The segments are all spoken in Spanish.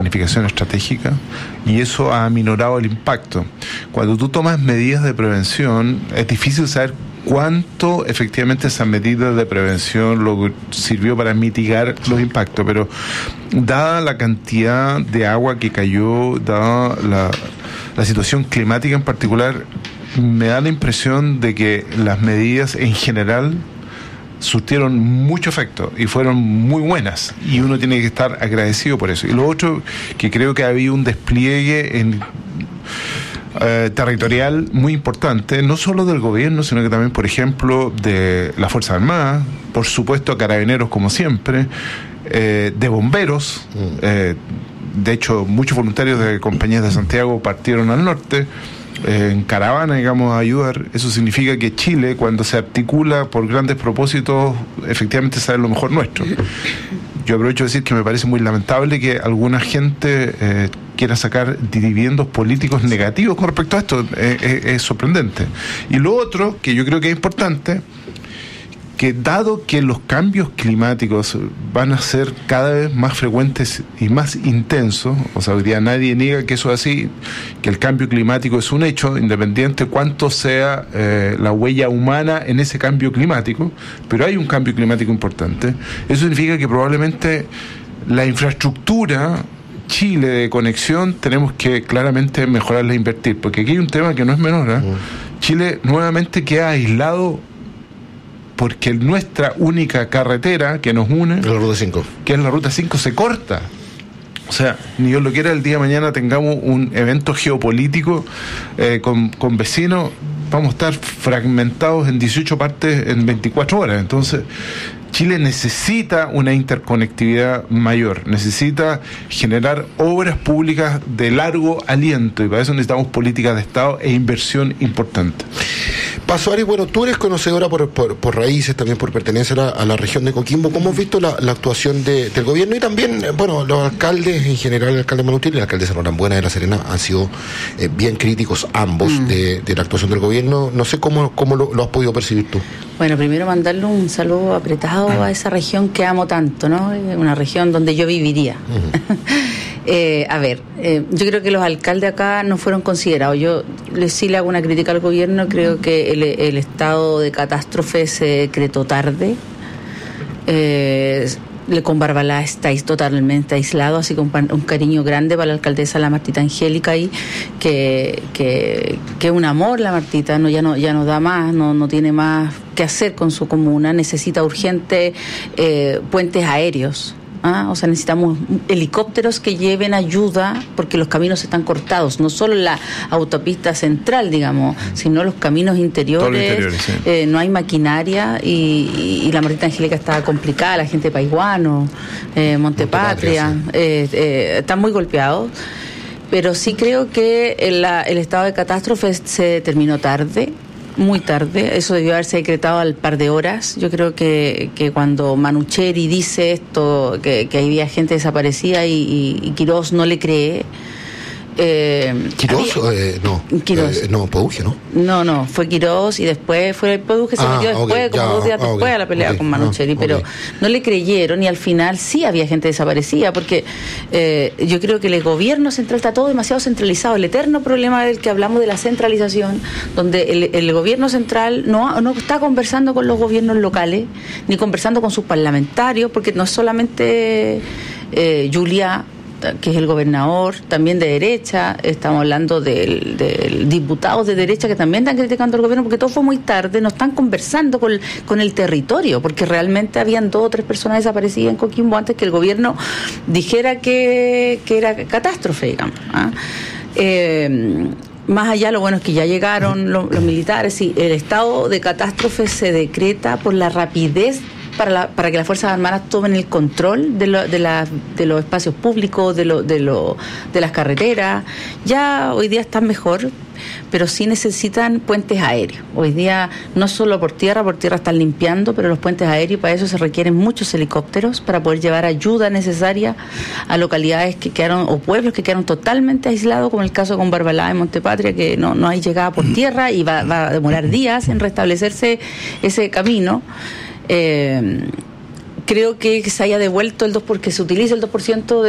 planificación estratégica y eso ha aminorado el impacto. Cuando tú tomas medidas de prevención, es difícil saber cuánto efectivamente esa medida de prevención sirvió para mitigar los impactos, pero dada la cantidad de agua que cayó, dada la situación climática en particular, me da la impresión de que las medidas en general surtieron mucho efecto y fueron muy buenas, y uno tiene que estar agradecido por eso. Y lo otro, que creo que ha habido un despliegue territorial muy importante, no solo del gobierno, sino que también, por ejemplo, de las Fuerzas Armadas, por supuesto Carabineros como siempre, de bomberos. De hecho, muchos voluntarios de compañías de Santiago partieron al norte en caravana, digamos, a ayudar. Eso significa que Chile, cuando se articula por grandes propósitos, efectivamente sabe lo mejor nuestro. Yo aprovecho de decir que me parece muy lamentable que alguna gente quiera sacar dividendos políticos negativos con respecto a esto. Es sorprendente. Y lo otro, que yo creo que es importante, que dado que los cambios climáticos van a ser cada vez más frecuentes y más intensos, o sea, hoy día nadie niega que eso es así, que el cambio climático es un hecho, independiente cuánto sea la huella humana en ese cambio climático, pero hay un cambio climático importante. Eso significa que probablemente la infraestructura Chile de conexión tenemos que claramente mejorarla e invertir, porque aquí hay un tema que no es menor, ¿eh? Chile nuevamente queda aislado porque nuestra única carretera que nos une, la Ruta 5, que es la Ruta 5, se corta. O sea, ni Dios lo quiera, el día de mañana tengamos un evento geopolítico con vecinos, vamos a estar fragmentados en 18 partes en 24 horas. Entonces, Chile necesita una interconectividad mayor, necesita generar obras públicas de largo aliento, y para eso necesitamos políticas de Estado e inversión importante. Paso, Ari, bueno, tú eres conocedora por raíces, también por pertenencia a la región de Coquimbo. ¿Cómo has visto la actuación del gobierno? Y también, bueno, los alcaldes en general, el alcalde Manuel y el alcalde Norambuena de La Serena han sido bien críticos ambos de la actuación del gobierno. No sé cómo lo has podido percibir tú. Bueno, primero mandarle un saludo apretado a esa región que amo tanto, ¿no? Una región donde yo viviría. Yo creo que los alcaldes acá no fueron considerados. Yo sí le hago una crítica al gobierno. Creo que el estado de catástrofe se decretó tarde. Con Barbalá estáis totalmente aislado, así que un cariño grande para la alcaldesa, la Martita Angélica, ahí, que un amor la Martita, ya no da más, no tiene más que hacer con su comuna, necesita urgente puentes aéreos. O sea, necesitamos helicópteros que lleven ayuda, porque los caminos están cortados, no solo la autopista central, digamos, sino los caminos interiores, sí. No hay maquinaria, y la Martita Angélica está complicada, la gente de Paiguano, Montepatria, sí. Están muy golpeados, pero sí creo que el estado de catástrofe se terminó tarde, muy tarde. Eso debió haberse decretado al par de horas. Yo creo que cuando Manucheri dice esto, que había gente desaparecida y Quirós no le cree. ¿Quirós? No, Peúge, ¿no? No, fue Quirós, y después fue Peúge, se metió después, como 2 días después, a la pelea con Manucheri, pero no le creyeron, y al final sí había gente desaparecida, porque yo creo que el gobierno central está todo demasiado centralizado. El eterno problema del que hablamos de la centralización, donde el gobierno central no está conversando con los gobiernos locales, ni conversando con sus parlamentarios, porque no es solamente Julia, que es el gobernador, también de derecha, estamos hablando de diputados de derecha que también están criticando al gobierno, porque todo fue muy tarde, no están conversando con el territorio, porque realmente habían 2 o 3 personas desaparecidas en Coquimbo antes que el gobierno dijera que era catástrofe, digamos. Más allá, lo bueno es que ya llegaron los militares, y el estado de catástrofe se decreta por la rapidez para que las Fuerzas Armadas tomen el control de los espacios públicos, de las carreteras. Ya hoy día están mejor, pero sí necesitan puentes aéreos. Hoy día no solo por tierra están limpiando, pero los puentes aéreos, para eso se requieren muchos helicópteros para poder llevar ayuda necesaria a localidades que quedaron, o pueblos que quedaron totalmente aislados, como el caso con Barbalá en Montepatria, que no hay llegada por tierra y va a demorar días en restablecerse ese camino. creo que se haya devuelto el 2%, porque se utiliza el 2%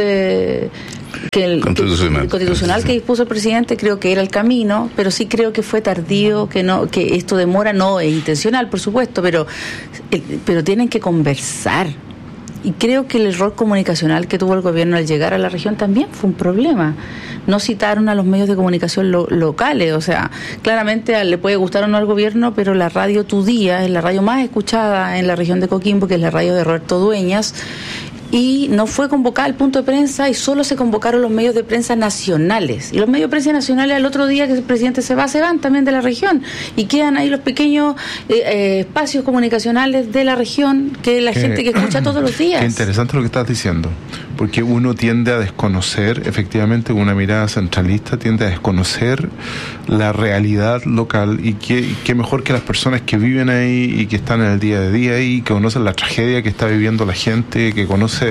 constitucional que dispuso el presidente. Creo que era el camino, pero sí creo que fue tardío, que esto demora, no es intencional, por supuesto, pero tienen que conversar. Y creo que el error comunicacional que tuvo el gobierno al llegar a la región también fue un problema. No citaron a los medios de comunicación locales. O sea, claramente le puede gustar o no al gobierno, pero la radio Tu Día es la radio más escuchada en la región de Coquimbo, que es la radio de Roberto Dueñas, y no fue convocada al punto de prensa y solo se convocaron los medios de prensa nacionales. Y los medios de prensa nacionales al otro día que el presidente se van también de la región y quedan ahí los pequeños espacios comunicacionales de la región que la gente que escucha todos los días. Qué interesante lo que estás diciendo, porque uno tiende a desconocer, efectivamente, con una mirada centralista, tiende a desconocer la realidad local, y qué mejor que las personas que viven ahí y que están en el día a día y que conocen la tragedia que está viviendo la gente, que conoce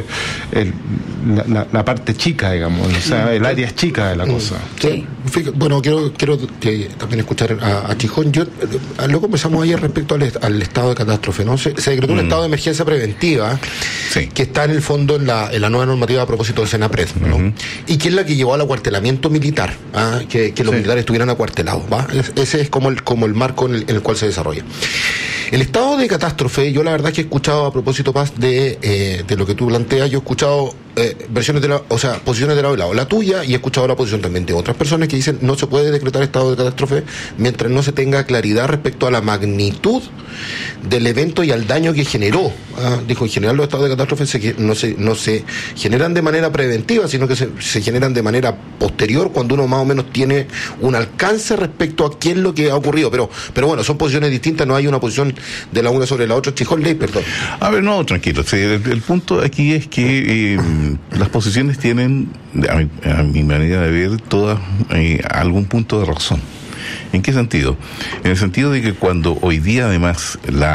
la parte chica, digamos, o sea, el área chica de la cosa. Sí. Bueno, quiero también escuchar a Chijón. Lo conversamos ayer respecto al estado de catástrofe, ¿no? Se decretó un estado de emergencia preventiva, sí, que está en el fondo en la nueva normativa a propósito del Senapred, ¿no? Y que es la que llevó al acuartelamiento militar, que los militares estuvieran acuartelados, ¿va? Ese es como el marco en el cual se desarrolla. El estado de catástrofe, yo la verdad que he escuchado, a propósito, Paz, de lo que tú planteas, yo he escuchado posiciones de lado y lado, la tuya, y he escuchado la posición también de otras personas que dicen no se puede decretar estado de catástrofe mientras no se tenga claridad respecto a la magnitud del evento y al daño que generó. Dijo, en general los estados de catástrofe no se generan de manera preventiva, sino que se generan de manera posterior, cuando uno más o menos tiene un alcance respecto a qué es lo que ha ocurrido. Pero bueno, son posiciones distintas, no hay una posición de la una sobre la otra. Chijón, Ley, perdón. A ver, no, tranquilo. El punto aquí es que las posiciones tienen, a mi manera de ver, todas algún punto de razón. ¿En qué sentido? En el sentido de que cuando hoy día, además,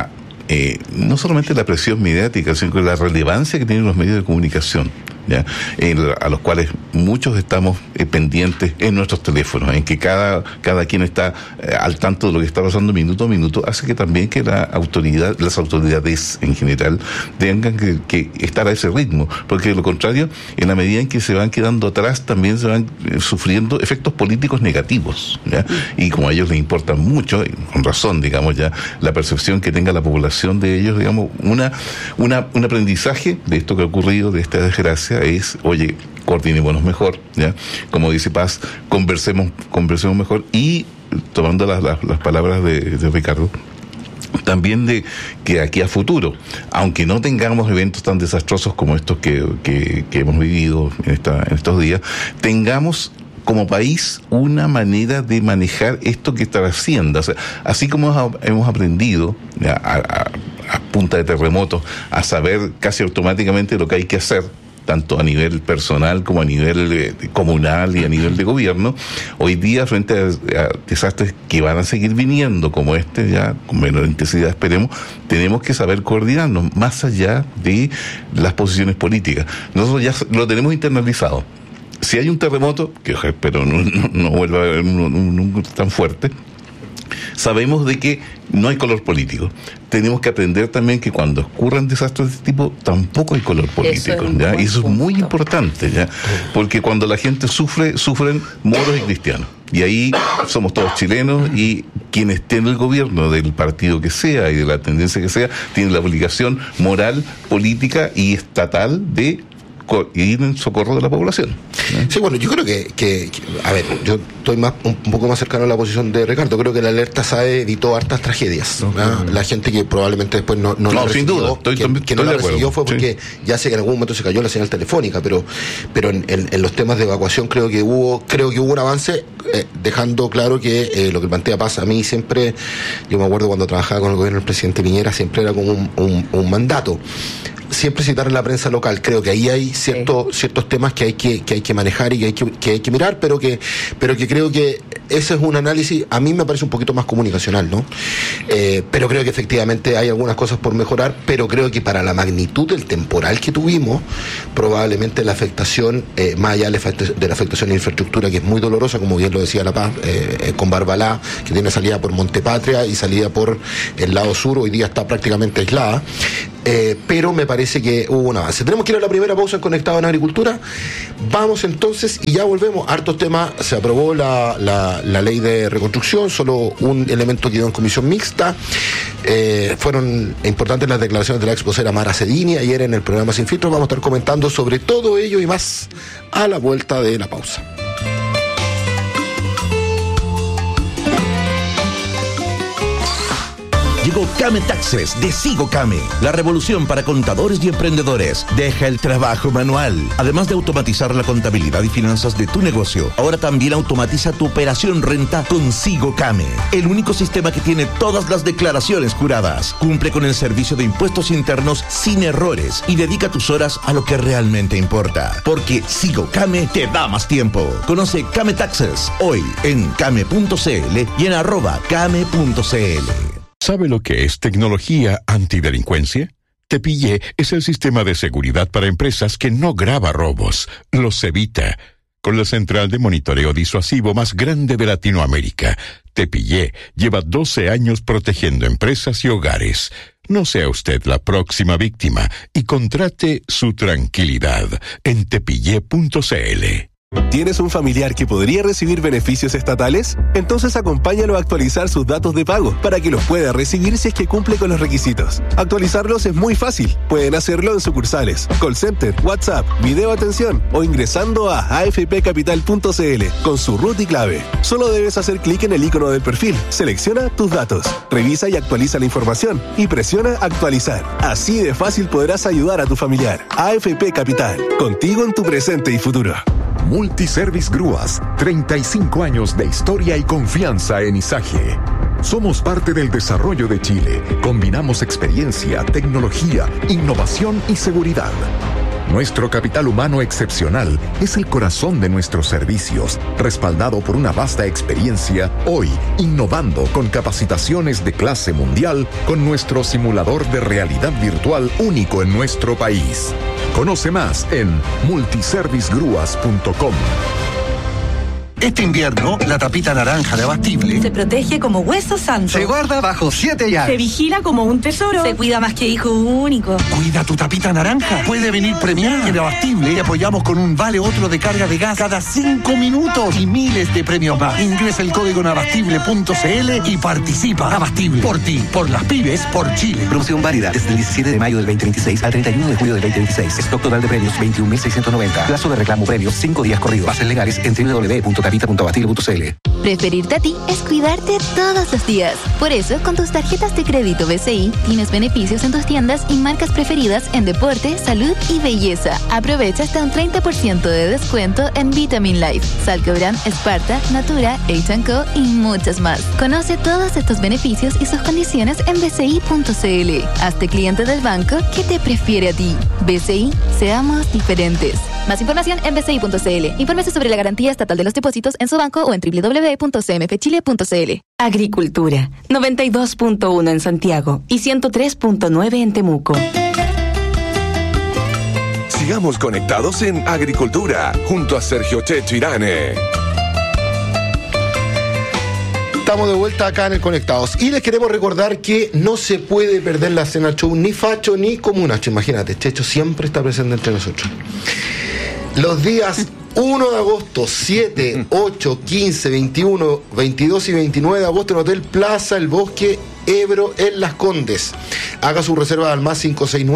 no solamente la presión mediática, sino que la relevancia que tienen los medios de comunicación, ¿ya? A los cuales muchos estamos pendientes en nuestros teléfonos, en que cada quien está al tanto de lo que está pasando minuto a minuto, hace que también que las autoridades en general tengan que estar a ese ritmo, porque de lo contrario, en la medida en que se van quedando atrás, también se van sufriendo efectos políticos negativos, ¿ya? Y como a ellos les importa mucho, con razón, digamos, ya la percepción que tenga la población de ellos, digamos, un aprendizaje de esto que ha ocurrido, de esta desgracia, es, oye, coordinémonos mejor, ¿ya? Como dice Paz, conversemos mejor, y tomando las palabras de Ricardo, también de que aquí a futuro, aunque no tengamos eventos tan desastrosos como estos que hemos vivido en estos días, tengamos como país una manera de manejar esto que está haciendo. O sea, así como hemos aprendido a punta de terremotos a saber casi automáticamente lo que hay que hacer, tanto a nivel personal como a nivel comunal y a nivel de gobierno, hoy día frente a desastres que van a seguir viniendo como este, ya con menor intensidad esperemos, tenemos que saber coordinarnos más allá de las posiciones políticas. Nosotros ya lo tenemos internalizado. Si hay un terremoto, que espero no vuelva a haber uno tan fuerte, sabemos de que no hay color político. Tenemos que aprender también que cuando ocurran desastres de este tipo, tampoco hay color político, ¿ya? Y eso es muy importante, ¿ya? Porque cuando la gente sufren moros y cristianos. Y ahí somos todos chilenos, y quien esté en el gobierno del partido que sea y de la tendencia que sea, tiene la obligación moral, política y estatal de ir en socorro de la población. Sí, bueno, yo creo que a ver, yo estoy un poco más cercano a la posición de Ricardo. Creo que la alerta SAE evitó hartas tragedias. La gente que probablemente después no la recibió, sin duda, que no la recibió fue porque ya sé que en algún momento se cayó la señal telefónica, pero en los temas de evacuación creo que hubo un avance, dejando claro que lo que plantea Paz, a mí siempre, yo me acuerdo cuando trabajaba con el gobierno del presidente Piñera, siempre era como un mandato. Siempre citar en la prensa local. Creo que ahí hay ciertos temas que hay que manejar y que hay que mirar, pero que creo que ese es un análisis, a mí me parece un poquito más comunicacional, ¿no? Pero creo que efectivamente hay algunas cosas por mejorar, pero creo que para la magnitud del temporal que tuvimos, probablemente la afectación, más allá de la afectación en infraestructura, que es muy dolorosa, como bien lo decía La Paz, con Barbalá, que tiene salida por Montepatria y salida por el lado sur, hoy día está prácticamente aislada, pero me parece que hubo un avance. Tenemos que ir a la primera pausa en Conectado en Agricultura. Vamos entonces y ya volvemos. Hartos temas. Se aprobó la ley de reconstrucción, solo un elemento quedó en comisión mixta. Fueron importantes las declaraciones de la exposera Mara Cedini ayer en el programa Sin Filtros. Vamos a estar comentando sobre todo ello y más a la vuelta de la pausa. Llegó Came Taxes de Sigo Came, la revolución para contadores y emprendedores. Deja el trabajo manual. Además de automatizar la contabilidad y finanzas de tu negocio, ahora también automatiza tu operación renta con Sigo Came, el único sistema que tiene todas las declaraciones juradas. Cumple con el servicio de impuestos internos sin errores y dedica tus horas a lo que realmente importa. Porque Sigo Came te da más tiempo. Conoce Came Taxes hoy en came.cl y en @came.cl. ¿Sabe lo que es tecnología antidelincuencia? Tepillé es el sistema de seguridad para empresas que no graba robos, los evita. Con la central de monitoreo disuasivo más grande de Latinoamérica, Tepillé lleva 12 años protegiendo empresas y hogares. No sea usted la próxima víctima y contrate su tranquilidad en tepillé.cl. ¿Tienes un familiar que podría recibir beneficios estatales? Entonces acompáñalo a actualizar sus datos de pago para que los pueda recibir si es que cumple con los requisitos. Actualizarlos es muy fácil. Pueden hacerlo en sucursales, call center, WhatsApp, video atención o ingresando a afpcapital.cl con su RUT y clave. Solo debes hacer clic en el icono del perfil, selecciona tus datos, revisa y actualiza la información y presiona actualizar. Así de fácil podrás ayudar a tu familiar. AFP Capital, contigo en tu presente y futuro. Multiservice Grúas, 35 años de historia y confianza en Izaje. Somos parte del desarrollo de Chile. Combinamos experiencia, tecnología, innovación y seguridad. Nuestro capital humano excepcional es el corazón de nuestros servicios, respaldado por una vasta experiencia, hoy innovando con capacitaciones de clase mundial con nuestro simulador de realidad virtual único en nuestro país. Conoce más en multiservicegrúas.com. Este invierno, la tapita naranja de Abastible se protege como hueso santo. Se guarda bajo 7 llaves. Se vigila como un tesoro. Se cuida más que hijo único. Cuida tu tapita naranja. Puede venir premiada. En Abastible te apoyamos con un vale otro de carga de gas cada 5 minutos y miles de premios más. Ingresa el código en abastible.cl y participa. Abastible. Por ti, por las pymes, por Chile. Promoción válida desde el 17 de mayo del 2026 al 31 de julio del 2026. Stock total de premios 21.690. Plazo de reclamo premios 5 días corridos. Bases legales en www.capita.abastible.cl. Preferirte a ti es cuidarte todos los días. Por eso, con tus tarjetas de crédito BCI, tienes beneficios en tus tiendas y marcas preferidas en deporte, salud y belleza. Aprovecha hasta un 30% de descuento en Vitamin Life, Salcobran, Esparta, Natura, H&Co y muchas más. Conoce todos estos beneficios y sus condiciones en bci.cl. Hazte cliente del banco que te prefiere a ti. BCI, seamos diferentes. Más información en bci.cl. Infórmese sobre la garantía estatal de los depósitos en su banco o en www.cmfchile.cl. Agricultura, 92.1 en Santiago y 103.9 en Temuco. Sigamos conectados en Agricultura, junto a Sergio Checho Irane. Estamos de vuelta acá en el Conectados y les queremos recordar que no se puede perder la Cena Show ni Facho ni Comunacho. Imagínate, Checho siempre está presente entre nosotros. Los días 1 de agosto, 7, 8, 15, 21, 22 y 29 de agosto en Hotel Plaza El Bosque, Ebro, en Las Condes. Haga su reserva al más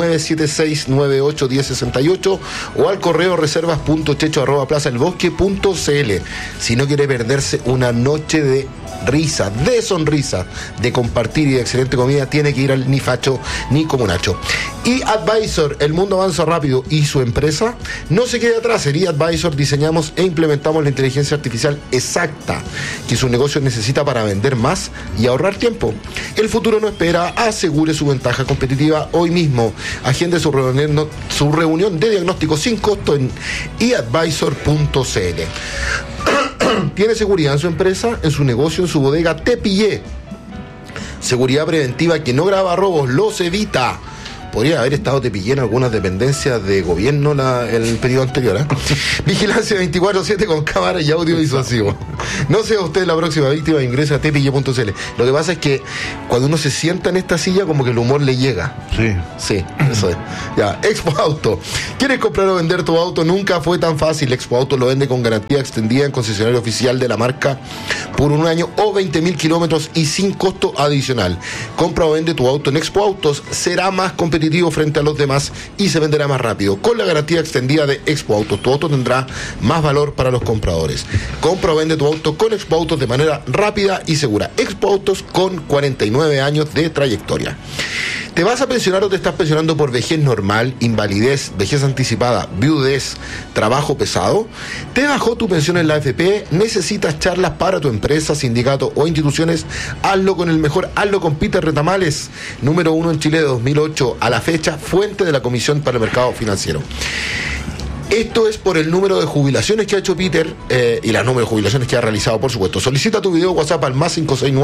569-7698-1068 o al correo reservas.checho@plazaelbosque.cl. Si no quiere perderse una noche de risa, de sonrisa, de compartir y de excelente comida, tiene que ir al Ni Facho ni Comunacho. Y Advisor, el mundo avanza rápido y su empresa no se quede atrás. En Advisor diseñamos e implementamos la inteligencia artificial exacta que su negocio necesita para vender más y ahorrar tiempo. El futuro no espera, asegure su ventaja competitiva hoy mismo. Agende su reunión de diagnóstico sin costo en eadvisor.cl. ¿Tiene seguridad en su empresa, en su negocio, en su bodega? Te pillé. Seguridad preventiva que no graba robos, los evita. Podría haber estado Te pillé en algunas dependencias de gobierno el periodo anterior, ¿eh? Vigilancia 24/7 con cámara y audio disuasivo. No sea usted la próxima víctima, ingresa a tepille.cl. Lo que pasa es que cuando uno se sienta en esta silla, como que el humor le llega. Sí, eso es. Ya, Expo Auto. ¿Quieres comprar o vender tu auto? Nunca fue tan fácil. Expo Auto lo vende con garantía extendida en concesionario oficial de la marca por 1 año o 20.000 kilómetros y sin costo adicional. Compra o vende tu auto en Expo Autos, será más competitivo frente a los demás y se venderá más rápido. Con la garantía extendida de Expo Autos, tu auto tendrá más valor para los compradores. Compra o vende tu auto con Expo Autos de manera rápida y segura. Expo Autos con 49 años de trayectoria. ¿Te vas a pensionar o te estás pensionando por vejez normal, invalidez, vejez anticipada, viudez, trabajo pesado? ¿Te bajó tu pensión en la AFP? ¿Necesitas charlas para tu empresa, sindicato o instituciones? Hazlo con el mejor, hazlo con Peter Retamales, número 1 en Chile de 2008 a la fecha, fuente de la Comisión para el Mercado Financiero. Esto es por el número de jubilaciones que ha hecho Peter y las números de jubilaciones que ha realizado, por supuesto. Solicita tu video WhatsApp al más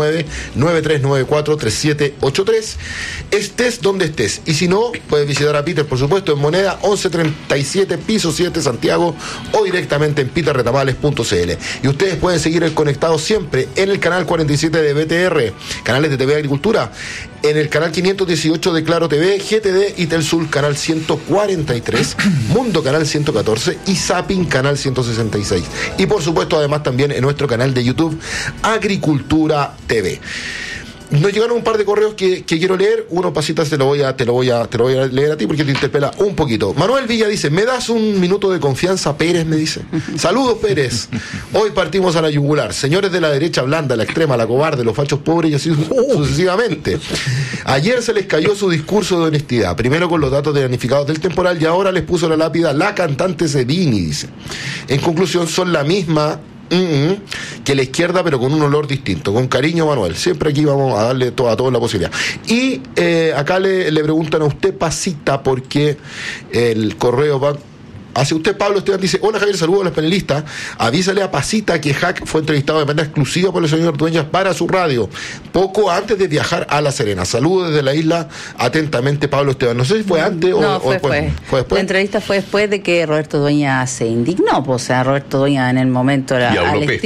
569-9394-3783. Estés donde estés. Y si no, puedes visitar a Peter, por supuesto, en Moneda 1137, piso 7, Santiago, o directamente en peterretamales.cl. Y ustedes pueden seguir conectados siempre en el canal 47 de BTR, canales de TV Agricultura, en el canal 518 de Claro TV, GTD y Telsul, canal 143, Mundo, canal 114 y Zapping, canal 166. Y por supuesto, además, también en nuestro canal de YouTube, Agricultura TV. Nos llegaron un par de correos que quiero leer. Uno, Pasitas, te lo voy a leer a ti porque te interpela un poquito. Manuel Villa dice: ¿me das un minuto de confianza, Pérez? Me dice. Saludos, Pérez. Hoy partimos a la yugular. Señores de la derecha blanda, la extrema, la cobarde, los fachos pobres y así sucesivamente. Ayer se les cayó su discurso de honestidad. Primero con los datos de damnificados del temporal y ahora les puso la lápida la cantante Sedini, dice. En conclusión, son la misma que la izquierda, pero con un olor distinto. Con cariño, Manuel. Siempre aquí vamos a darle a todos la posibilidad. Y acá le preguntan a usted, Pasita, porque el correo va hacia usted. Pablo Esteban dice: hola Javier, saludos a los panelistas. Avísale a Pasita que Hack fue entrevistado de manera exclusiva por el señor Dueñas para su radio, poco antes de viajar a La Serena. Saludos desde la isla, atentamente, Pablo Esteban. No sé si fue antes o después. Fue después. La entrevista fue después de que Roberto Dueñas se indignó. O sea, Roberto Dueñas en el momento era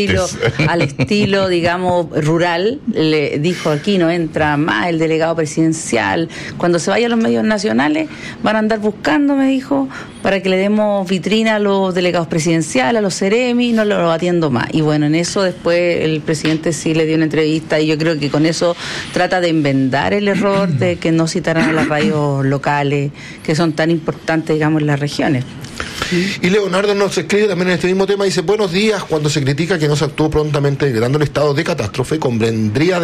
al estilo, digamos, rural, le dijo: aquí no entra más el delegado presidencial. Cuando se vaya a los medios nacionales van a andar buscando, me dijo, para que le demos vitrina a los delegados presidenciales, a los Ceremi, no lo atiendo más. Y bueno, en eso después el presidente sí le dio una entrevista y yo creo que con eso trata de enmendar el error de que no citaran a las radios locales, que son tan importantes, digamos, en las regiones. Y Leonardo nos escribe también en este mismo tema, dice: buenos días, cuando se critica que no se actuó prontamente declarando el estado de catástrofe, convendría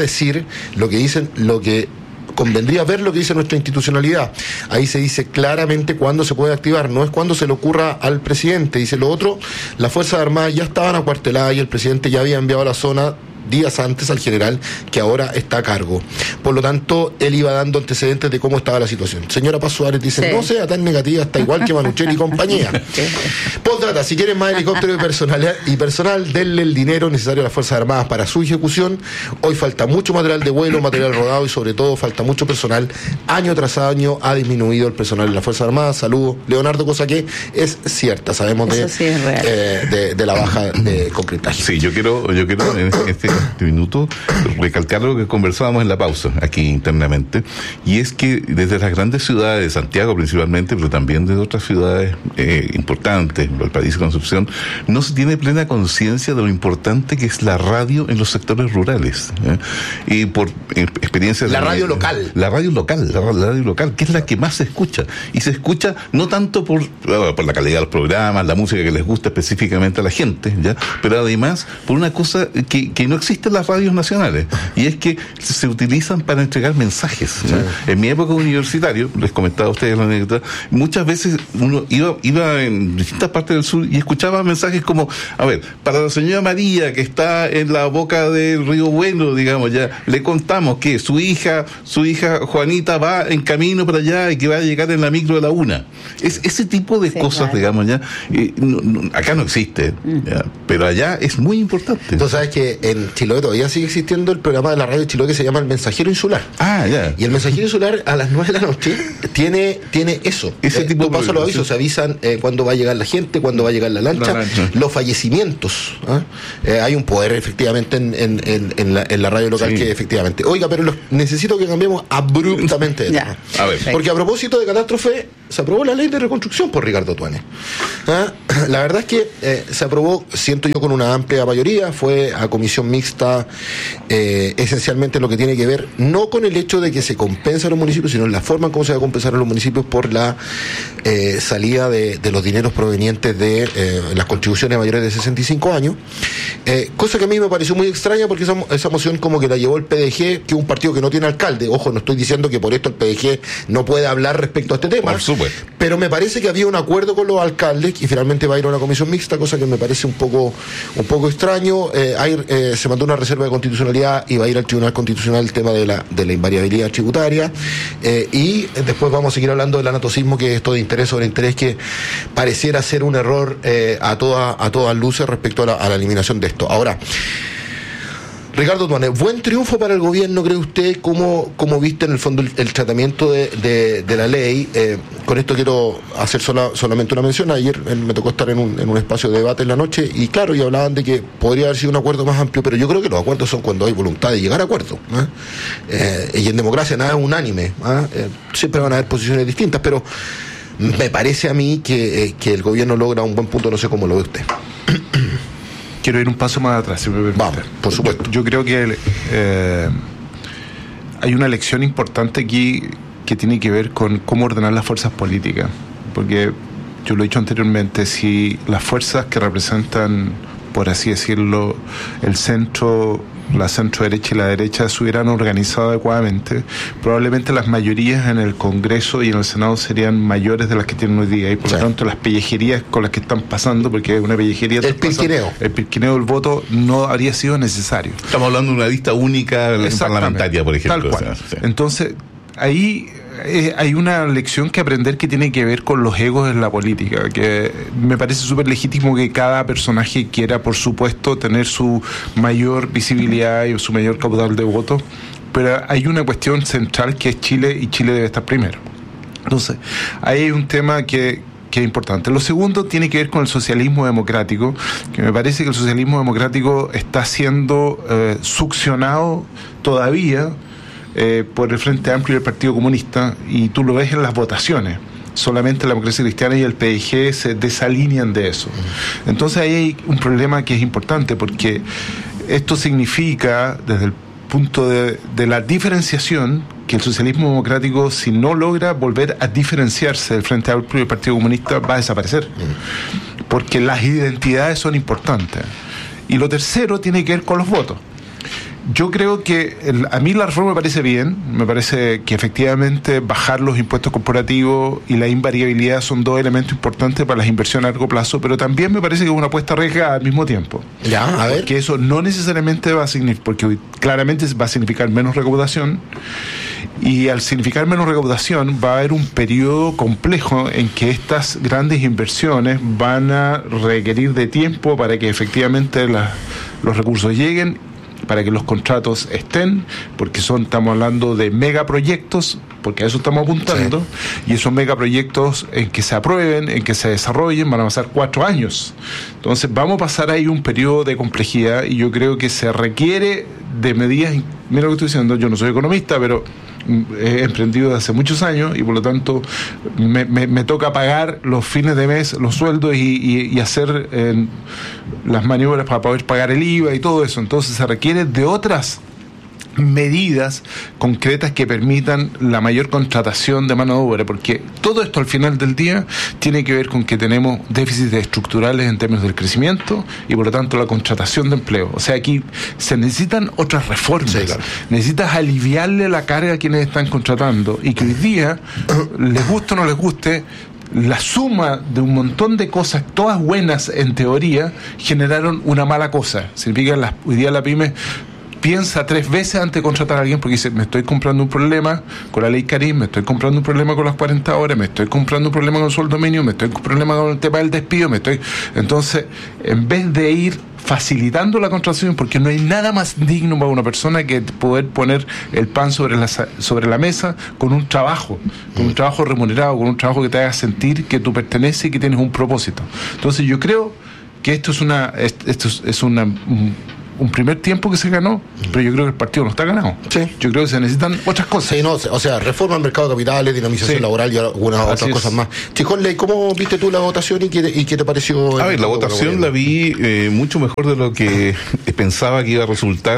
ver lo que dice nuestra institucionalidad. Ahí se dice claramente cuándo se puede activar, no es cuando se le ocurra al presidente. Dice lo otro: las Fuerzas Armadas ya estaban acuarteladas y el presidente ya había enviado a la zona días antes al general que ahora está a cargo. Por lo tanto, él iba dando antecedentes de cómo estaba la situación. Señora Paz Suárez dice: no sea tan negativa, está igual que Manuchelli y compañía. Postdata: si quieren más helicóptero y personal, denle el dinero necesario a las Fuerzas Armadas para su ejecución. Hoy falta mucho material de vuelo, material rodado y sobre todo falta mucho personal. Año tras año ha disminuido el personal de las Fuerzas Armadas. Saludos, Leonardo, cosa que es cierta. Sabemos de la baja de concretaje. Sí, yo quiero en este minuto recalcar lo que conversábamos en la pausa aquí internamente, y es que desde las grandes ciudades de Santiago principalmente, pero también desde otras ciudades importantes, Valparaíso y Concepción, no se tiene plena conciencia de lo importante que es la radio en los sectores rurales, y por experiencia la radio local, que es la que más se escucha, y se escucha no tanto por la calidad de los programas, la música que les gusta específicamente a la gente, ¿ya? Pero además por una cosa que no existen las radios nacionales, y es que se utilizan para entregar mensajes. Sí. En mi época universitaria, les comentaba a ustedes la anécdota, muchas veces uno iba en distintas partes del sur y escuchaba mensajes como, a ver, para la señora María, que está en la boca del Río Bueno, digamos, ya le contamos que su hija Juanita va en camino para allá y que va a llegar en la micro de la 1. Es ese tipo de cosas, claro, digamos, ya. Acá no existe, ya, pero allá es muy importante. Tú sabes que en Chiloé todavía sigue existiendo el programa de la radio de Chiloé que se llama El Mensajero Insular. Ah, ya. Y el Mensajero Insular a las 9 de la noche tiene eso. Ese tipo de paso los avisos, se avisan cuándo va a llegar la gente, cuándo va a llegar la lancha. Los fallecimientos. Hay un poder efectivamente en la radio local, que efectivamente. Oiga, pero necesito que cambiemos abruptamente de tema. A ver. Porque a propósito de catástrofe, se aprobó la ley de reconstrucción por Ricardo Tuane. La verdad es que se aprobó, siento yo, con una amplia mayoría. Fue a comisión mixta, esencialmente lo que tiene que ver no con el hecho de que se compensa a los municipios, sino en la forma en cómo se va a compensar a los municipios por la salida de los dineros provenientes de las contribuciones mayores de 65 años, cosa que a mí me pareció muy extraña, porque esa moción como que la llevó el PDG, que es un partido que no tiene alcalde. Ojo, no estoy diciendo que por esto el PDG no puede hablar respecto a este tema, por supuesto, pero me parece que había un acuerdo con los alcaldes y finalmente va a ir a una comisión mixta, cosa que me parece un poco extraño. Se mandó una reserva de constitucionalidad y va a ir al Tribunal Constitucional el tema de la invariabilidad tributaria, y después vamos a seguir hablando del anatocismo, que es esto de interés sobre interés, que pareciera ser un error a todas luces respecto a la eliminación de esto. Ahora, Ricardo Tuane, buen triunfo para el gobierno, ¿cree usted? ¿Cómo viste en el fondo el tratamiento de la ley? Con esto quiero hacer solamente una mención. Ayer me tocó estar en un espacio de debate en la noche y claro, y hablaban de que podría haber sido un acuerdo más amplio, pero yo creo que los acuerdos son cuando hay voluntad de llegar a acuerdos. Y en democracia nada es unánime. Siempre van a haber posiciones distintas, pero me parece a mí que el gobierno logra un buen punto, no sé cómo lo ve usted. Quiero ir un paso más atrás, si me permite. Vamos, por supuesto. Yo creo que hay una lección importante aquí que tiene que ver con cómo ordenar las fuerzas políticas. Porque yo lo he dicho anteriormente, si las fuerzas que representan, por así decirlo, el centro, la centro derecha y la derecha se hubieran organizado adecuadamente, probablemente las mayorías en el Congreso y en el Senado serían mayores de las que tienen hoy día, y por lo tanto las pellejerías con las que están pasando, porque es una pellejería, el pirquineo del voto no habría sido necesario. Estamos hablando de una lista única parlamentaria, por ejemplo. Tal cual. Sí. Entonces, ahí hay una lección que aprender que tiene que ver con los egos en la política, que me parece súper legítimo que cada personaje quiera, por supuesto, tener su mayor visibilidad y su mayor caudal de votos, pero hay una cuestión central que es Chile, y Chile debe estar primero. Entonces, ahí hay un tema que es importante. Lo segundo tiene que ver con el socialismo democrático, que me parece que el socialismo democrático está siendo succionado todavía por el Frente Amplio y el Partido Comunista, y tú lo ves en las votaciones. Solamente la Democracia Cristiana y el PDG se desalinean de eso. Entonces ahí hay un problema que es importante, porque esto significa, desde el punto de la diferenciación, que el socialismo democrático, si no logra volver a diferenciarse del Frente Amplio y el Partido Comunista, va a desaparecer, porque las identidades son importantes. Y lo tercero tiene que ver con los votos. Yo creo que a mí la reforma me parece bien, me parece que efectivamente bajar los impuestos corporativos y la invariabilidad son dos elementos importantes para las inversiones a largo plazo, pero también me parece que es una apuesta arriesgada al mismo tiempo. Ya, a ver. Porque eso no necesariamente va a significar, porque claramente va a significar menos recaudación, y al significar menos recaudación va a haber un periodo complejo en que estas grandes inversiones van a requerir de tiempo para que efectivamente los recursos lleguen, para que los contratos estén, porque estamos hablando de megaproyectos, porque a eso estamos apuntando, sí. Y esos megaproyectos, en que se aprueben, en que se desarrollen, van a pasar 4 años. Entonces vamos a pasar ahí un periodo de complejidad, y yo creo que se requiere de medidas. Mira lo que estoy diciendo, yo no soy economista, pero he emprendido desde hace muchos años, y por lo tanto me toca pagar los fines de mes los sueldos y hacer las maniobras para poder pagar el IVA y todo eso. Entonces se requiere de otras medidas concretas que permitan la mayor contratación de mano de obra, porque todo esto al final del día tiene que ver con que tenemos déficits estructurales en términos del crecimiento y por lo tanto la contratación de empleo. O sea, aquí se necesitan otras reformas. Sí, claro. Necesitas aliviarle la carga a quienes están contratando y que hoy día, les guste o no les guste, la suma de un montón de cosas, todas buenas en teoría, generaron una mala cosa. Significa que hoy día la pyme piensa 3 veces antes de contratar a alguien porque dice, me estoy comprando un problema con la ley Karim, me estoy comprando un problema con las 40 horas, me estoy comprando un problema con el sueldo mínimo, me estoy comprando un problema con el tema del despido, Entonces, en vez de ir facilitando la contratación, porque no hay nada más digno para una persona que poder poner el pan sobre la mesa con un trabajo remunerado, con un trabajo que te haga sentir que tú perteneces y que tienes un propósito. Entonces yo creo que esto es un primer tiempo que se ganó, pero yo creo que el partido no está ganado. Sí. Yo creo que se necesitan otras cosas. Sí, no, o sea, reforma al mercado de capitales, dinamización laboral y algunas otras cosas más. Chiconley, ¿cómo viste tú la votación y qué te pareció? A ver, la votación la vi mucho mejor de lo que pensaba que iba a resultar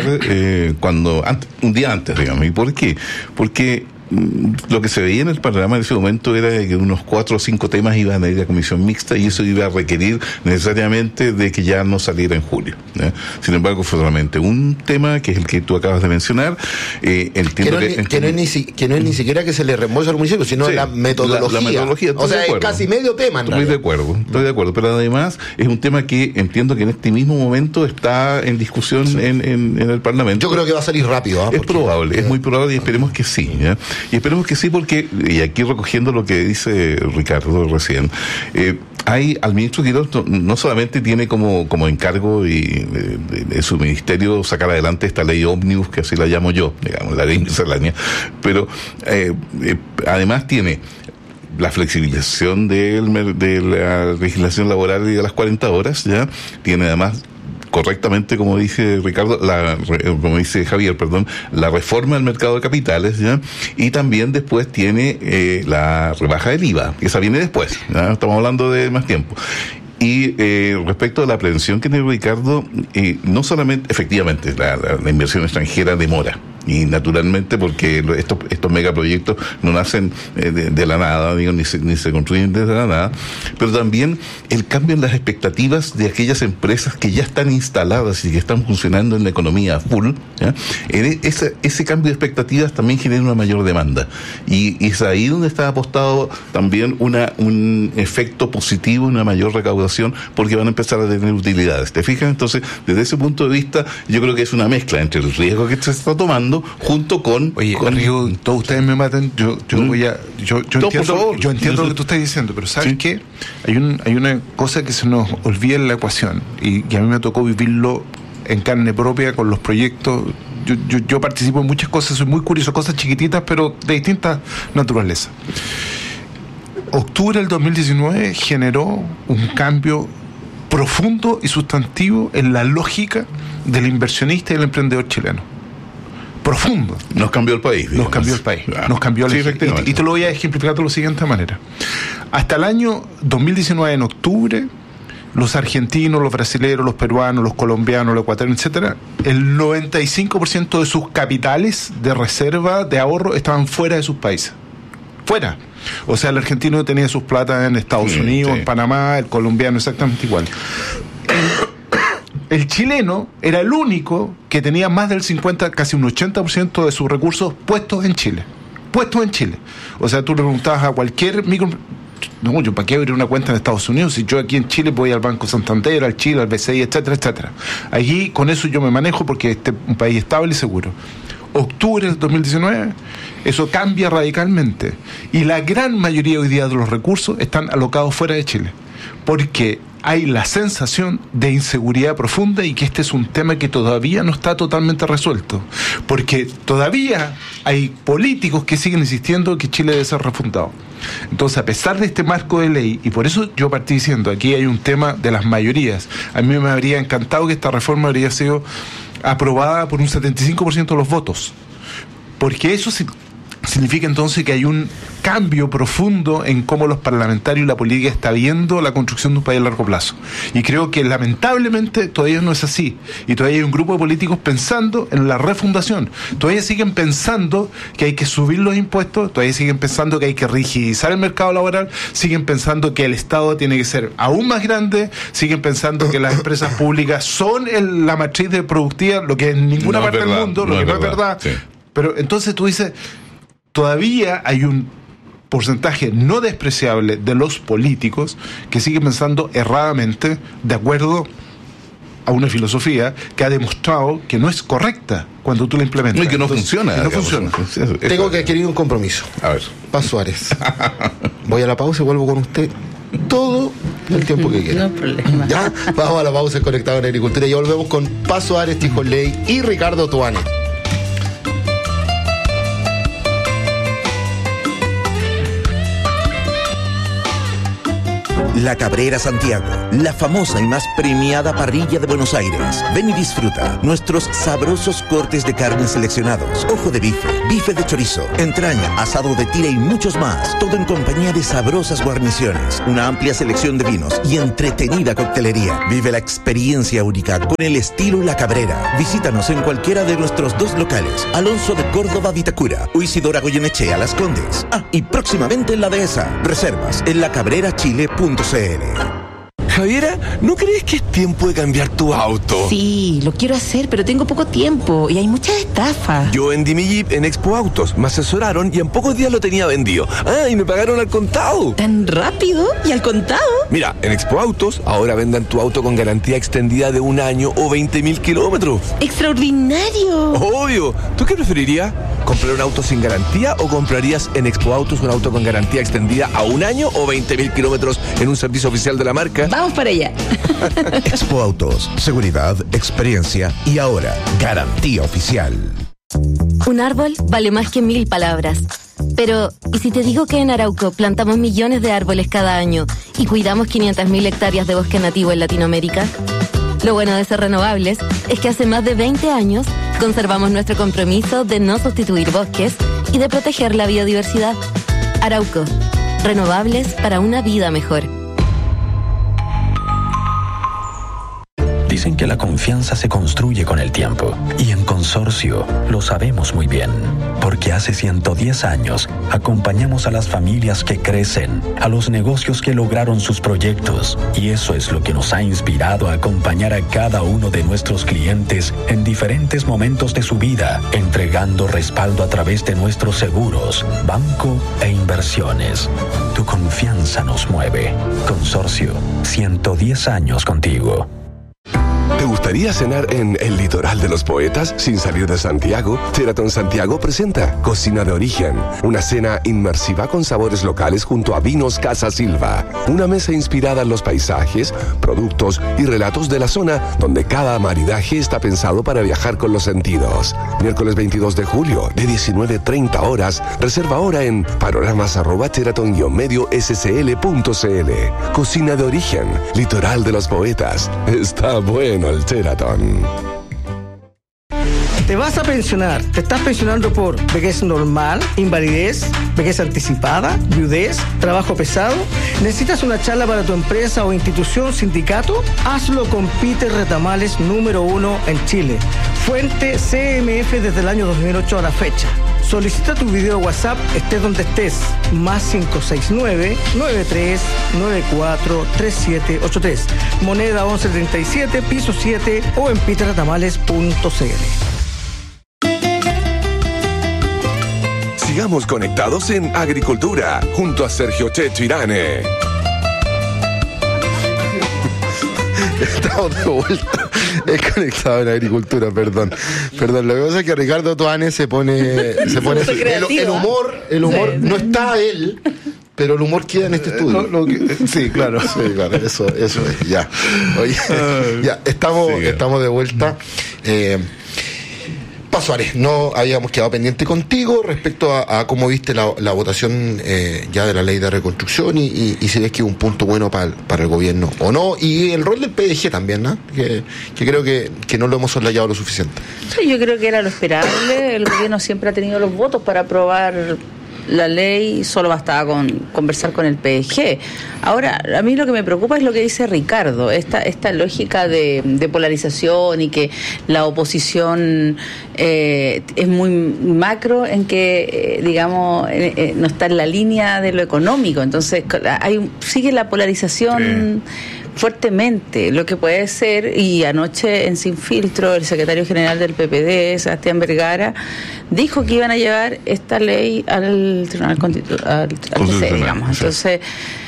un día antes, digamos. ¿Y por qué? Porque lo que se veía en el panorama en ese momento era que unos 4 o 5 temas iban a ir a comisión mixta y eso iba a requerir necesariamente de que ya no saliera en julio. Sin embargo, fue solamente un tema, que es el que tú acabas de mencionar. Que no es ni siquiera que se le reembolse al municipio, sino la metodología. La metodología, o sea, es casi medio tema. Estoy de acuerdo, pero además es un tema que entiendo que en este mismo momento está en discusión en el Parlamento. Yo creo que va a salir rápido. Es probable, es muy probable y esperemos que sí. Y esperemos que sí, porque, y aquí recogiendo lo que dice Ricardo recién, al ministro Quirós no solamente tiene como encargo de su ministerio sacar adelante esta ley ómnibus, que así la llamo yo, digamos, la ley miscelánea, pero además tiene la flexibilización de la legislación laboral y de las 40 horas, ya tiene además correctamente, como dice Ricardo, como dice Javier, la reforma del mercado de capitales, ¿ya? Y también después tiene la rebaja del IVA, que esa viene después, ¿ya? Estamos hablando de más tiempo. Y respecto a la prevención que tiene Ricardo, no solamente, efectivamente, la inversión extranjera demora. Y naturalmente, porque estos megaproyectos no nacen de la nada, ni se construyen desde la nada, pero también el cambio en las expectativas de aquellas empresas que ya están instaladas y que están funcionando en la economía full, ¿ya? Ese cambio de expectativas también genera una mayor demanda. Y es ahí donde está apostado también un efecto positivo, una mayor recaudación, porque van a empezar a tener utilidades. ¿Te fijas? Entonces, desde ese punto de vista, yo creo que es una mezcla entre el riesgo que se está tomando junto con... Oye, Rigo, todos ustedes me maten, yo entiendo lo que tú estás diciendo, pero ¿sabes qué? Hay una cosa que se nos olvida en la ecuación y a mí me tocó vivirlo en carne propia con los proyectos. Yo participo en muchas cosas, soy muy curioso, cosas chiquititas pero de distintas naturalezas. Octubre del 2019 generó un cambio profundo y sustantivo en la lógica del inversionista y del emprendedor chileno. Profundo. Nos cambió el país. Nos cambió el país. Nos cambió y te lo voy a ejemplificar de la siguiente manera. Hasta el año 2019, en octubre, los argentinos, los brasileños, los peruanos, los colombianos, los ecuatorianos, etcétera, el 95% de sus capitales de reserva, de ahorro, estaban fuera de sus países. Fuera. O sea, el argentino tenía sus plata en Estados Unidos, en Panamá, el colombiano exactamente igual. El chileno era el único que tenía más del 50, casi un 80% de sus recursos puestos en Chile. O sea, tú le preguntabas a cualquier no, yo para qué abrir una cuenta en Estados Unidos si yo aquí en Chile voy al Banco Santander, al Chile, al BCI, etcétera. Allí con eso yo me manejo porque este es un país estable y seguro. Octubre del 2019, eso cambia radicalmente y la gran mayoría hoy día de los recursos están alocados fuera de Chile, porque hay la sensación de inseguridad profunda y que este es un tema que todavía no está totalmente resuelto, porque todavía hay políticos que siguen insistiendo que Chile debe ser refundado. Entonces, a pesar de este marco de ley, y por eso yo partí diciendo, aquí hay un tema de las mayorías. A mí me habría encantado que esta reforma habría sido aprobada por un 75% de los votos, porque eso significa entonces que hay un cambio profundo en cómo los parlamentarios y la política está viendo la construcción de un país a largo plazo. Y creo que lamentablemente todavía no es así. Y todavía hay un grupo de políticos pensando en la refundación. Todavía siguen pensando que hay que subir los impuestos, todavía siguen pensando que hay que rigidizar el mercado laboral, siguen pensando que el Estado tiene que ser aún más grande, siguen pensando que las empresas públicas son la matriz de productividad, lo que en ninguna parte del mundo, lo que no es verdad. Sí. Pero entonces tú dices, todavía hay un porcentaje no despreciable de los políticos que siguen pensando erradamente de acuerdo a una filosofía que ha demostrado que no es correcta cuando tú la implementas. Y que no funciona. Que no funciona. Tengo que adquirir un compromiso. A ver. Paz Suárez. Voy a la pausa y vuelvo con usted todo el tiempo que quiera. No hay problema. Ya, vamos a la pausa en Conectado en Agricultura y ya volvemos con Paz Suárez, Tijo Ley y Ricardo Tuane. La Cabrera Santiago, la famosa y más premiada parrilla de Buenos Aires. Ven y disfruta nuestros sabrosos cortes de carne seleccionados, ojo de bife, bife de chorizo, entraña, asado de tira y muchos más. Todo en compañía de sabrosas guarniciones, una amplia selección de vinos y entretenida coctelería. Vive la experiencia única con el estilo La Cabrera. Visítanos en cualquiera de nuestros 2 locales, Alonso de Córdoba, Vitacura, o Isidora Goyenechea, Las Condes. Y próximamente en la Dehesa. Reservas en lacabrerachile.cl. Javiera, ¿no crees que es tiempo de cambiar tu auto? Sí, lo quiero hacer, pero tengo poco tiempo y hay muchas estafas. Yo vendí mi Jeep en Expo Autos, me asesoraron y en pocos días lo tenía vendido. Y me pagaron al contado. ¿Tan rápido? ¿Y al contado? Mira, en Expo Autos ahora vendan tu auto con garantía extendida de 1 año o 20.000 kilómetros. ¡Extraordinario! Obvio. ¿Tú qué preferirías? ¿Comprar un auto sin garantía o comprarías en Expo Autos un auto con garantía extendida a 1 año o 20.000 kilómetros en un servicio oficial de la marca? Vamos para allá. Expo Autos, seguridad, experiencia y ahora, garantía oficial. Un árbol vale más que 1000 palabras. Pero, ¿y si te digo que en Arauco plantamos millones de árboles cada año y cuidamos 500.000 hectáreas de bosque nativo en Latinoamérica? Lo bueno de ser renovables es que hace más de 20 años conservamos nuestro compromiso de no sustituir bosques y de proteger la biodiversidad. Arauco, renovables para una vida mejor. Dicen que la confianza se construye con el tiempo y en Consorcio lo sabemos muy bien, porque hace 110 años acompañamos a las familias que crecen, a los negocios que lograron sus proyectos y eso es lo que nos ha inspirado a acompañar a cada uno de nuestros clientes en diferentes momentos de su vida, entregando respaldo a través de nuestros seguros, banco e inversiones. Tu confianza nos mueve. Consorcio, 110 años contigo. ¿Te gustaría cenar en el litoral de los poetas sin salir de Santiago? Sheraton Santiago presenta Cocina de Origen, una cena inmersiva con sabores locales junto a Vinos Casa Silva. Una mesa inspirada en los paisajes, productos y relatos de la zona donde cada maridaje está pensado para viajar con los sentidos. Miércoles 22 de julio, de 19:30 horas. Reserva ahora en panoramas@sheraton-medio-scl.cl. Cocina de Origen, litoral de los poetas. Está bueno el Sheraton. Te vas a pensionar. Te estás pensionando por vejez normal, invalidez, vejez anticipada, viudez, trabajo pesado. ¿Necesitas una charla para tu empresa o institución, sindicato? Hazlo con Peter Retamales, número 1 en Chile. Fuente CMF desde el año 2008 a la fecha. Solicita tu video WhatsApp, estés donde estés. Más 569-9394-3783. Moneda 1137, piso 7 o en peterretamales.cl. Sigamos conectados en Agricultura, junto a Sergio Checho Irane. Estamos de vuelta. Es Conectado en Agricultura, perdón. Lo que pasa es que Ricardo Tuane se pone el humor sí. No está él, pero el humor queda en este estudio. Sí, claro. Sí, claro, eso es, ya. Oye, ya, estamos de vuelta. Paz Suárez, no habíamos quedado pendiente contigo respecto a cómo viste la votación ya de la ley de reconstrucción y si ves que es un punto bueno para el gobierno o no, y el rol del PDG también, ¿no? Que creo que no lo hemos soslayado lo suficiente. Sí, yo creo que era lo esperable. El gobierno siempre ha tenido los votos para aprobar la ley, solo bastaba con conversar con el PDG. Ahora, a mí lo que me preocupa es lo que dice Ricardo, esta lógica de polarización y que la oposición es muy macro en que, digamos, no está en la línea de lo económico. Entonces, sigue la polarización fuertemente, lo que puede ser, y anoche en Sin Filtro el secretario general del PPD, Sebastián Vergara, dijo que iban a llevar esta ley al Tribunal Constitucional, digamos. Entonces,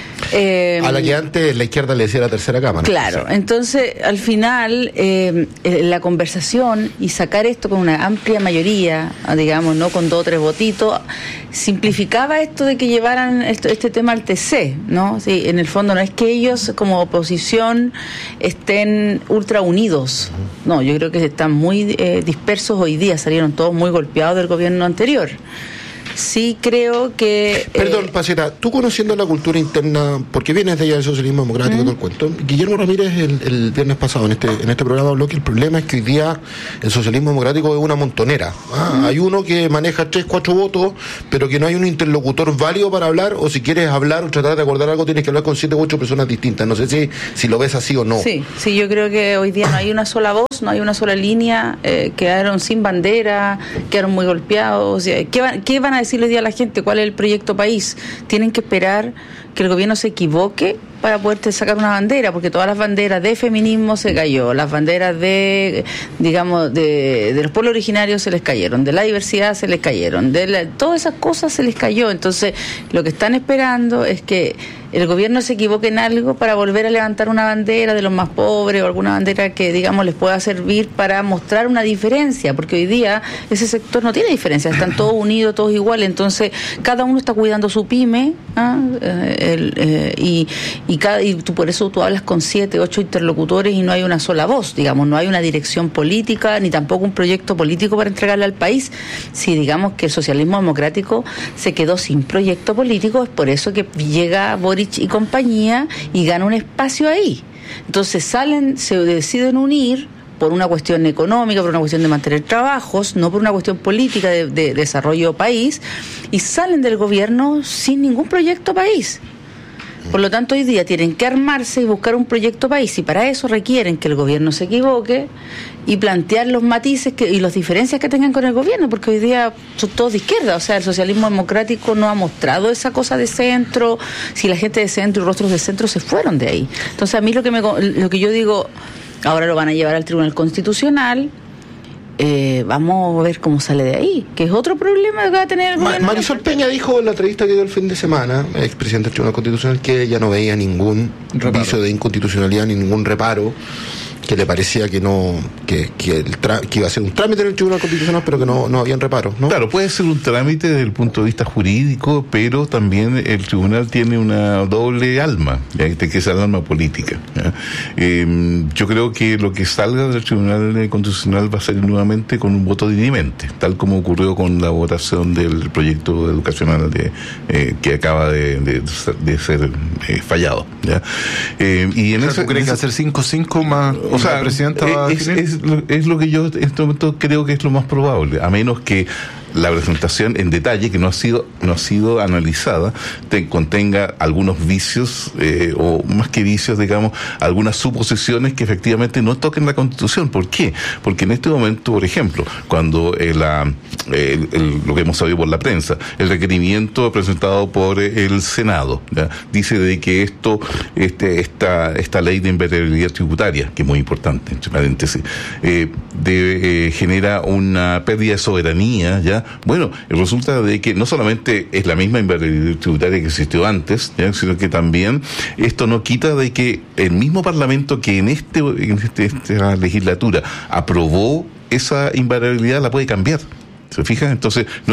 a la que antes la izquierda le decía la tercera cámara. Claro, entonces al final la conversación y sacar esto con una amplia mayoría, digamos, no con 2 o 3 votitos, simplificaba esto de que llevaran este tema al TC, ¿no? Sí, en el fondo no es que ellos como oposición estén ultra unidos, no, yo creo que están muy dispersos hoy día, salieron todos muy golpeados del gobierno anterior. Sí creo que... Perdón, Paceta, tú conociendo la cultura interna, porque vienes de allá del socialismo democrático y todo el cuento, Guillermo Ramírez el viernes pasado en este programa habló que el problema es que hoy día el socialismo democrático es una montonera. Hay uno que maneja 3, 4 votos, pero que no hay un interlocutor válido para hablar, o si quieres hablar o tratar de acordar algo, tienes que hablar con 7 u 8 personas distintas. No sé si lo ves así o no. Sí, yo creo que hoy día no hay una sola voz, no hay una sola línea, quedaron sin bandera, quedaron muy golpeados. ¿Qué van a decirle hoy día a la gente? ¿Cuál es el proyecto país? Tienen que esperar que el gobierno se equivoque para poder sacar una bandera, porque todas las banderas de feminismo se cayó, las banderas de, digamos, de los pueblos originarios se les cayeron, de la diversidad se les cayeron, todas esas cosas se les cayó. Entonces, lo que están esperando es que el gobierno se equivoque en algo para volver a levantar una bandera de los más pobres o alguna bandera que, digamos, les pueda servir para mostrar una diferencia, porque hoy día ese sector no tiene diferencia, están todos unidos, todos iguales, entonces cada uno está cuidando su pyme, y tú por eso tú hablas con 7, 8 interlocutores y no hay una sola voz, digamos, no hay una dirección política ni tampoco un proyecto político para entregarle al país. Si digamos que el socialismo democrático se quedó sin proyecto político, es por eso que llega Boric y compañía y gana un espacio ahí. Entonces se deciden unir por una cuestión económica, por una cuestión de mantener trabajos, no por una cuestión política de desarrollo país, y salen del gobierno sin ningún proyecto país. Por lo tanto, hoy día tienen que armarse y buscar un proyecto país, y para eso requieren que el gobierno se equivoque y plantear los matices y las diferencias que tengan con el gobierno, porque hoy día son todos de izquierda. O sea, el socialismo democrático no ha mostrado esa cosa de centro, si la gente de centro y rostros de centro se fueron de ahí. Entonces, a mí lo que yo digo, ahora lo van a llevar al Tribunal Constitucional. Vamos a ver cómo sale de ahí, que es otro problema que va a tener el gobierno. Marisol Peña dijo en la entrevista que dio el fin de semana, expresidente del Tribunal Constitucional, que ella no veía ningún vicio de inconstitucionalidad ni ningún reparo, que le parecía que iba a ser un trámite en el Tribunal Constitucional, pero que no habían reparos, ¿no? Claro, puede ser un trámite desde el punto de vista jurídico, pero también el tribunal tiene una doble alma, que es el alma política. Yo creo que lo que salga del Tribunal Constitucional va a ser nuevamente con un voto dirimente, tal como ocurrió con la votación del proyecto educacional que acaba de ser fallado, ¿ya? Y en eso, ¿tú crees que hacer 5-5 más? O sea, la presidenta va a es lo que yo en este momento creo que es lo más probable, a menos que la presentación en detalle, que no ha sido analizada, contenga algunos vicios, o más que vicios, digamos, algunas suposiciones que efectivamente no toquen la Constitución. ¿Por qué? Porque en este momento, por ejemplo, cuando lo que hemos sabido por la prensa, el requerimiento presentado por el Senado, ¿ya?, dice de que esta ley de inviolabilidad tributaria, que es muy importante, entre paréntesis, genera una pérdida de soberanía, ¿ya? Bueno, resulta de que no solamente es la misma inviolabilidad tributaria que existió antes, ¿ya?, sino que también esto no quita de que el mismo Parlamento que en esta legislatura aprobó esa inviolabilidad la puede cambiar. ¿Se fijan? Entonces, no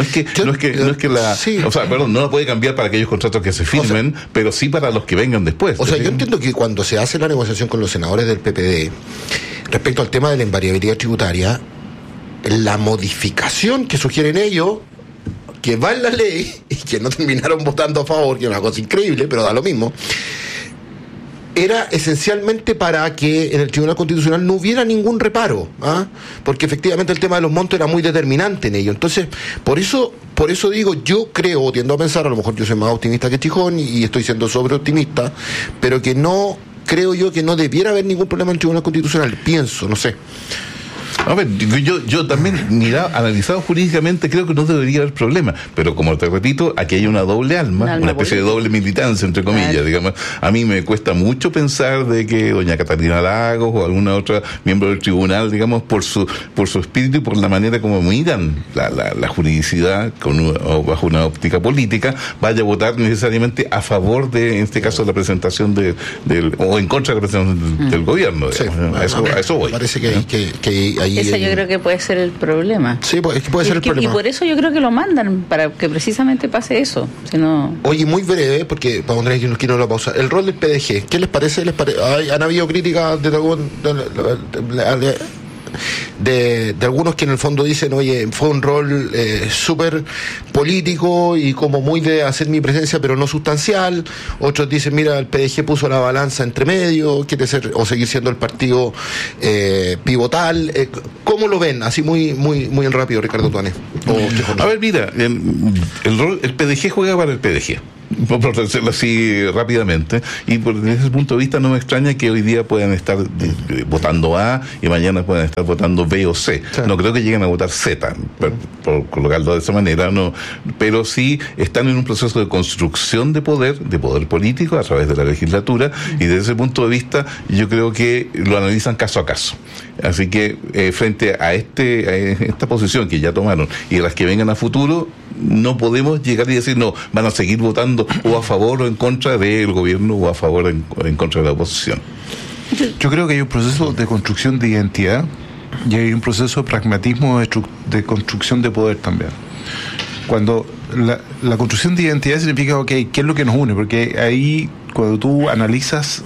la puede cambiar para aquellos contratos que se firmen, pero sí para los que vengan después. O sea, yo entiendo que cuando se hace la negociación con los senadores del PPD respecto al tema de la invariabilidad tributaria, la modificación que sugieren ellos, que va en la ley y que no terminaron votando a favor, que es una cosa increíble, pero da lo mismo, era esencialmente para que en el Tribunal Constitucional no hubiera ningún reparo, porque efectivamente el tema de los montos era muy determinante en ello. Entonces, por eso digo, yo creo, tiendo a pensar, a lo mejor yo soy más optimista que Chijón y estoy siendo sobreoptimista, pero que no, creo yo que no debiera haber ningún problema en el Tribunal Constitucional, pienso, no sé. A ver, yo también, analizado jurídicamente, creo que no debería haber problema, pero como te repito, aquí hay una doble alma, una especie de doble militancia, entre comillas, digamos. A mí me cuesta mucho pensar de que doña Catalina Lagos o alguna otra miembro del tribunal, digamos, por su espíritu y por la manera como miran la juridicidad bajo una óptica política, vaya a votar necesariamente a favor de, en este caso, la presentación o en contra de la presentación del gobierno. Sí, a eso voy. Parece que ahí ese yo creo que puede ser el problema. Sí, es que puede ser el problema. Y por eso yo creo que lo mandan, para que precisamente pase eso. Si no... Oye, muy breve, porque vamos a tener que irnos a la pausa. El rol del PDG, ¿qué les parece? ¿Han habido críticas de algunos que en el fondo dicen, oye, fue un rol súper político y como muy de hacer mi presencia pero no sustancial? Otros dicen, mira, el PDG puso la balanza entre medio, quiere ser o seguir siendo el partido pivotal. ¿Cómo lo ven? Así muy en rápido, Ricardo Tuanes. A ver, mira, el PDG juega para el PDG, por decirlo así rápidamente, y desde ese punto de vista no me extraña que hoy día puedan estar votando A y mañana puedan estar votando B o C. Sí. No creo que lleguen a votar Z, por colocarlo de esa manera, no, pero sí están en un proceso de construcción de poder político a través de la legislatura, y desde ese punto de vista yo creo que lo analizan caso a caso. Así que frente a esta posición que ya tomaron y a las que vengan a futuro, no podemos llegar y decir, no, van a seguir votando o a favor o en contra del gobierno o a favor o en contra de la oposición. Yo creo que hay un proceso de construcción de identidad y hay un proceso de pragmatismo de construcción de poder también. Cuando la construcción de identidad significa, ok, ¿qué es lo que nos une? Porque ahí, cuando tú analizas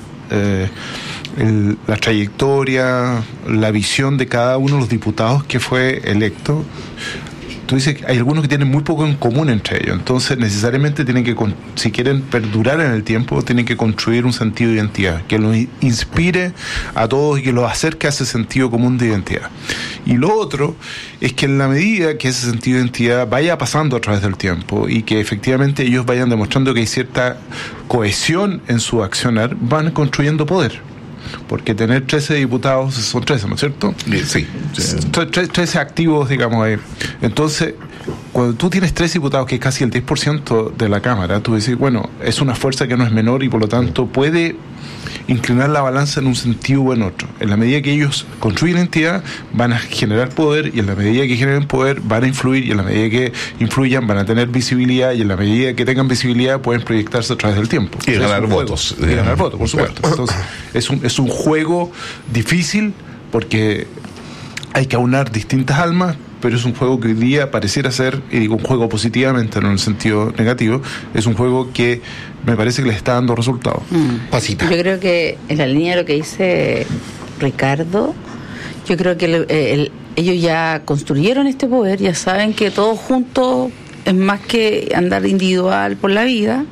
la trayectoria, la visión de cada uno de los diputados que fue electo, tú dices que hay algunos que tienen muy poco en común entre ellos, entonces necesariamente tienen que, si quieren perdurar en el tiempo, tienen que construir un sentido de identidad que los inspire a todos y que los acerque a ese sentido común de identidad. Y lo otro es que en la medida que ese sentido de identidad vaya pasando a través del tiempo y que efectivamente ellos vayan demostrando que hay cierta cohesión en su accionar, van construyendo poder. Porque tener 13 diputados son 13, ¿no es cierto? Sí. 13 activos, digamos, ahí. Entonces, cuando tú tienes 13 diputados, que es casi el 10% de la Cámara, tú decís, bueno, es una fuerza que no es menor y por lo tanto puede inclinar la balanza en un sentido o en otro. En la medida que ellos construyen entidad, van a generar poder, y en la medida que generen poder, van a influir, y en la medida que influyan, van a tener visibilidad, y en la medida que tengan visibilidad, pueden proyectarse a través del tiempo. Y ganar votos. Y ganar votos, por supuesto. Entonces, es un juego difícil porque hay que aunar distintas almas, pero es un juego que hoy día pareciera ser, y digo un juego positivamente, no en el sentido negativo, es un juego que me parece que le está dando resultados. Pasita. Yo creo que en la línea de lo que dice Ricardo, yo creo que ellos ya construyeron este poder, ya saben que todos juntos es más que andar individual por la vida,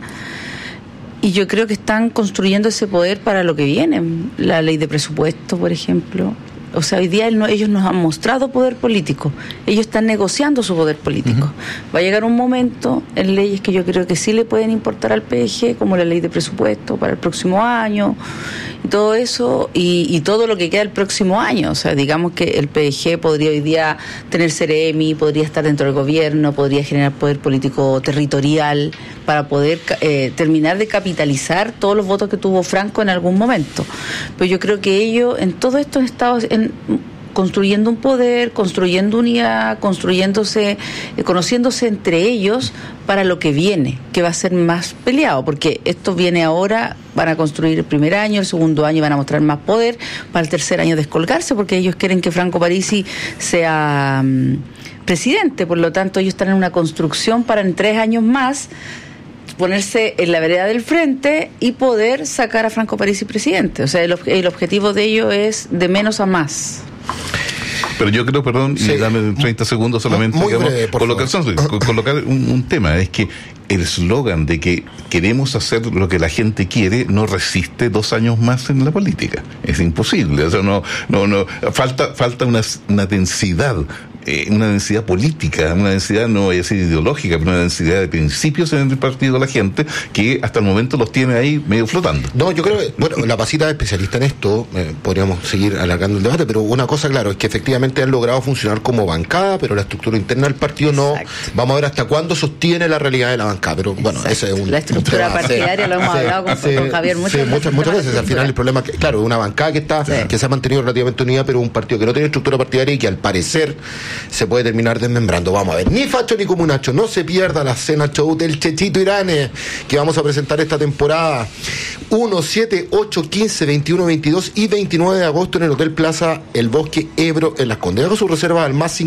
y yo creo que están construyendo ese poder para lo que viene. La ley de presupuesto, por ejemplo. O sea, hoy día ellos nos han mostrado poder político. Ellos están negociando su poder político. Uh-huh. Va a llegar un momento en leyes que yo creo que sí le pueden importar al PDG, como la ley de presupuesto para el próximo año, y todo eso, y todo lo que queda el próximo año. O sea, digamos que el PDG podría hoy día tener Ceremi, podría estar dentro del gobierno, podría generar poder político territorial para poder terminar de capitalizar todos los votos que tuvo Franco en algún momento. Pero yo creo que ellos en todo esto han estado construyendo un poder, construyendo unidad, conociéndose entre ellos para lo que viene, que va a ser más peleado, porque esto viene ahora, van a construir el primer año, el segundo año van a mostrar más poder, para el tercer año descolgarse, porque ellos quieren que Franco Parisi sea presidente, por lo tanto ellos están en una construcción para en 3 años más ponerse en la vereda del frente y poder sacar a Franco Parisi presidente. O sea, el objetivo de ello es de menos a más. Pero yo creo, perdón, y dame 30 segundos solamente, muy digamos, breve, por colocar un tema, es que el eslogan de que queremos hacer lo que la gente quiere no resiste 2 años más en la política. Es imposible. O sea, falta una densidad. Una densidad política, una densidad, no voy a decir ideológica, pero una densidad de principios en el partido de la gente que hasta el momento los tiene ahí medio flotando. No, yo creo que, bueno, la Pasita es especialista en esto, podríamos seguir alargando el debate, pero una cosa, claro, es que efectivamente han logrado funcionar como bancada, pero la estructura interna del partido no. Vamos a ver hasta cuándo sostiene la realidad de la bancada, pero bueno, ese es un... La estructura partidaria lo hemos hablado con Javier muchas veces. Al final el problema es que, claro, una bancada que se ha mantenido relativamente unida, pero un partido que no tiene estructura partidaria y que al parecer se puede terminar desmembrando. Vamos a ver, ni facho ni comunacho, no se pierda la cena show del Chechito Irane que vamos a presentar esta temporada 1, 7, 8, 15, 21, 22 y 29 de agosto en el Hotel Plaza El Bosque Ebro en Las Condes. Haga su reserva al más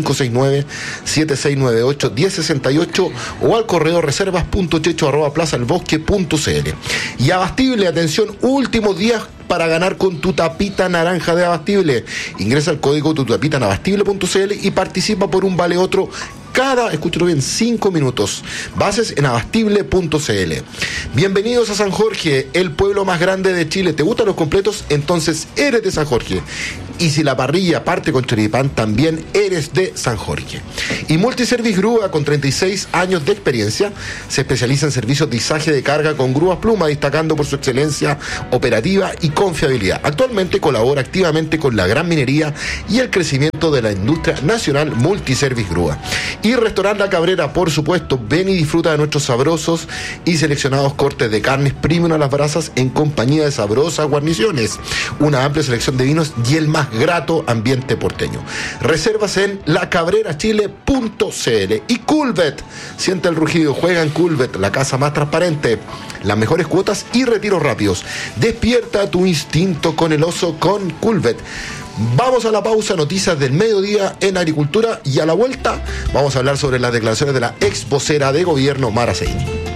569-7698-1068 o al correo reservas.checho@plazaelbosque.cl. Y Abastible, atención, últimos días para ganar con tu tapita naranja de Abastible. Ingresa el código tu tapita en abastible.cl y participa por un vale otro escúchalo bien, 5 minutos. Bases en abastible.cl. Bienvenidos a San Jorge, el pueblo más grande de Chile. ¿Te gustan los completos? Entonces eres de San Jorge. Y si la parrilla parte con choripán, también eres de San Jorge. Y Multiservice Grúa, con 36 años de experiencia, se especializa en servicios de izaje de carga con grúas Pluma, destacando por su excelencia operativa y confiabilidad. Actualmente colabora activamente con la gran minería y el crecimiento de la industria nacional. Multiservice Grúa. Y Restaurante La Cabrera, por supuesto, ven y disfruta de nuestros sabrosos y seleccionados cortes de carnes premium a las brasas en compañía de sabrosas guarniciones, una amplia selección de vinos y el más grato ambiente porteño. Reservas en lacabrerachile.cl. Y Coolbet, siente el rugido, juega en Coolbet, la casa más transparente, las mejores cuotas y retiros rápidos. Despierta tu instinto con el oso con Coolbet. Vamos a la pausa, noticias del mediodía en agricultura, y a la vuelta vamos a hablar sobre las declaraciones de la ex vocera de gobierno Mara Seini.